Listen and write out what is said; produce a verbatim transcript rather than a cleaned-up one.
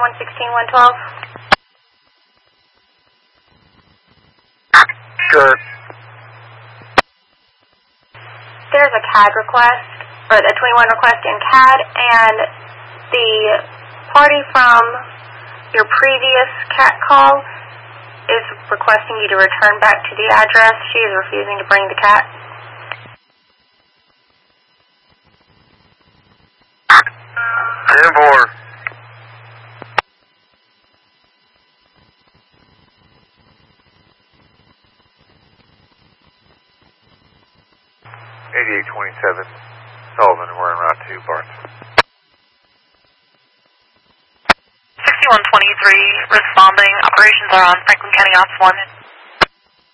one sixteen, one twelve. Good. There's a C A D request, or the twenty-one request in C A D, and the party from your previous C A T call is requesting you to return back to the address. She is refusing to bring the C A T. ten four. eighty-eight twenty-seven, Sullivan, we're en route to Barnes. sixty-one twenty-three, responding. Operations are on Franklin County Ops one.